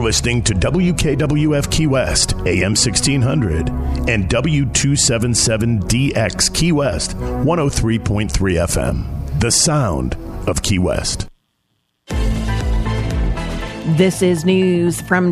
listening to WKWF Key West, AM 1600, and W277DX Key West, 103.3 FM. The sound of Key West. This is news from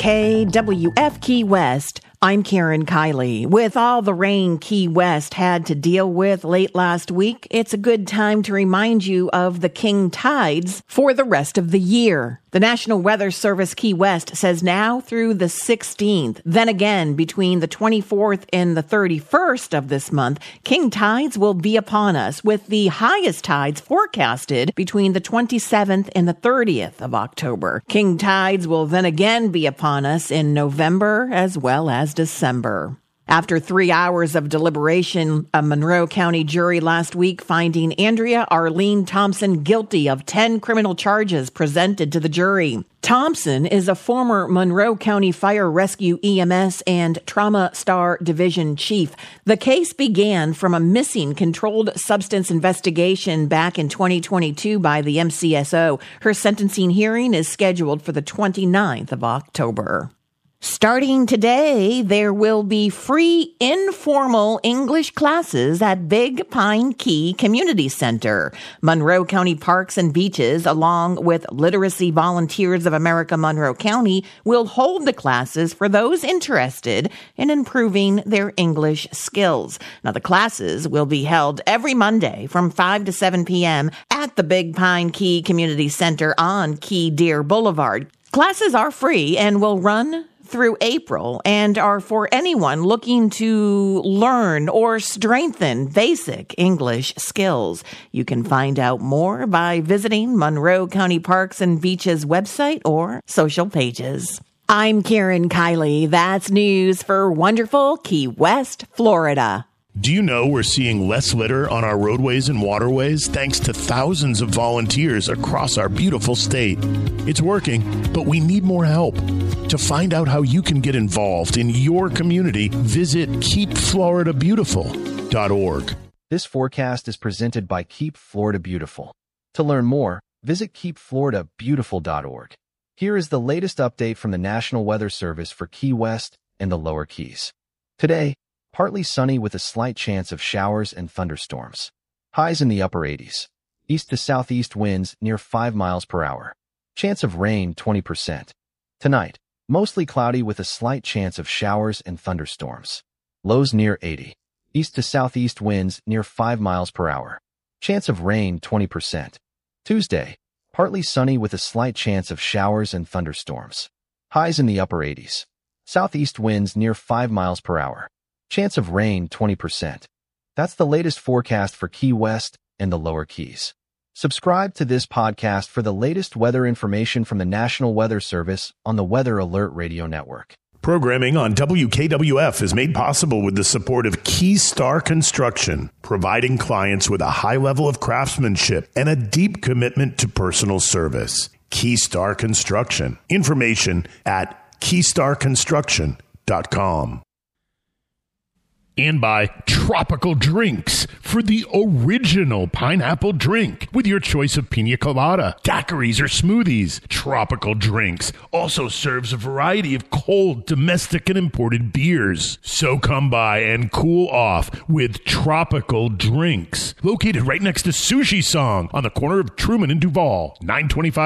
WKWF Key West. I'm Karen Kiley. With all the rain Key West had to deal with late last week, it's a good time to remind you of the king tides for the rest of the year. The National Weather Service Key West says now through the 16th, then again between the 24th and the 31st of this month, king tides will be upon us, with the highest tides forecasted between the 27th and the 30th of October. King tides will then again be upon us in November as well as December. After 3 hours of deliberation, a Monroe County jury last week finding Andrea Arlene Thompson guilty of 10 criminal charges presented to the jury. Thompson is a former Monroe County Fire Rescue EMS and Trauma Star Division chief. The case began from a missing controlled substance investigation back in 2022 by the MCSO. Her sentencing hearing is scheduled for the 29th of October. Starting today, there will be free informal English classes at Big Pine Key Community Center. Monroe County Parks and Beaches, along with Literacy Volunteers of America Monroe County, will hold the classes for those interested in improving their English skills. Now, the classes will be held every Monday from 5 to 7 p.m. at the Big Pine Key Community Center on Key Deer Boulevard. Classes are free and will run through April and are for anyone looking to learn or strengthen basic English skills. You can find out more by visiting Monroe County Parks and Beaches website or social pages. I'm Karen Kiley. That's news for wonderful Key West, Florida. Do you know we're seeing less litter on our roadways and waterways thanks to thousands of volunteers across our beautiful state? It's working, but we need more help. To find out how you can get involved in your community, visit keepfloridabeautiful.org. This forecast is presented by Keep Florida Beautiful. To learn more, visit keepfloridabeautiful.org. Here is the latest update from the National Weather Service for Key West and the Lower Keys. Today, partly sunny with a slight chance of showers and thunderstorms. Highs in the upper 80s. East to southeast winds near 5 miles per hour. Chance of rain 20%. Tonight, mostly cloudy with a slight chance of showers and thunderstorms. Lows near 80. East to southeast winds near 5 miles per hour. Chance of rain 20%. Tuesday, partly sunny with a slight chance of showers and thunderstorms. Highs in the upper 80s. Southeast winds near 5 miles per hour. Chance of rain 20%. That's the latest forecast for Key West and the Lower Keys. Subscribe to this podcast for the latest weather information from the National Weather Service on the Weather Alert Radio Network. Programming on WKWF is made possible with the support of Keystar Construction, providing clients with a high level of craftsmanship and a deep commitment to personal service. Keystar Construction. Information at keystarconstruction.com. And by Tropical Drinks for the original pineapple drink with your choice of pina colada, daiquiris, or smoothies. Tropical Drinks also serves a variety of cold, domestic, and imported beers. So come by and cool off with Tropical Drinks. Located right next to Sushi Song on the corner of Truman and Duval, 925